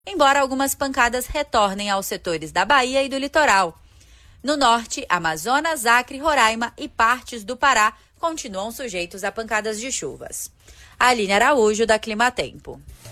embora algumas pancadas retornem aos setores da Bahia e do litoral. No norte, Amazonas, Acre, Roraima e partes do Pará continuam sujeitos a pancadas de chuvas. Aline Araújo, da Climatempo.